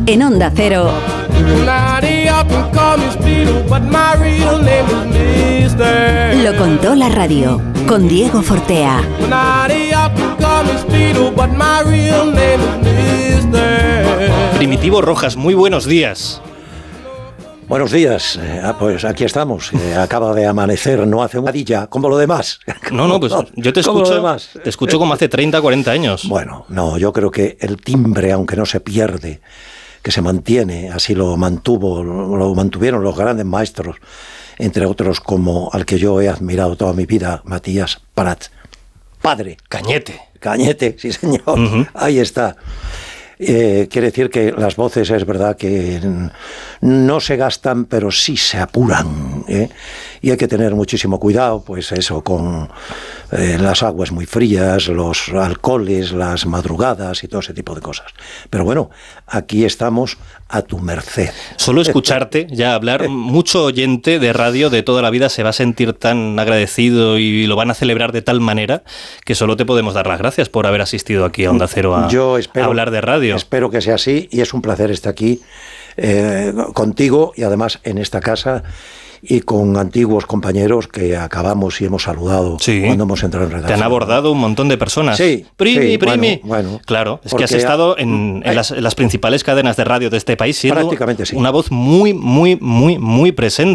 En Onda Cero. Lo contó la radio, con Diego Fortea. Primitivo Rojas, muy buenos días. Buenos días, pues aquí estamos, acaba de amanecer, no hace una dilla como lo demás. No, pues yo te escucho como hace 30, 40 años. Bueno, no, yo creo que el timbre, aunque no se pierde, que se mantiene, así lo mantuvieron los grandes maestros, entre otros como al que yo he admirado toda mi vida, Matías Prat, padre. Cañete, sí señor, Ahí está. Quiere decir que las voces es verdad que no se gastan, pero sí se apuran, y hay que tener muchísimo cuidado, pues eso, con las aguas muy frías, los alcoholes, las madrugadas y todo ese tipo de cosas. Pero bueno, aquí estamos a tu merced. Solo escucharte ya hablar, mucho oyente de radio de toda la vida se va a sentir tan agradecido y lo van a celebrar de tal manera que solo te podemos dar las gracias por haber asistido aquí a Onda Cero a hablar de radio. Espero que sea así y es un placer estar aquí contigo y además en esta casa y con antiguos compañeros que acabamos y hemos saludado cuando hemos entrado en redacción. Te han abordado un montón de personas. Sí. Primi. Bueno, claro, es que has estado en las principales cadenas de radio de este país siendo prácticamente sí. Una voz muy presente.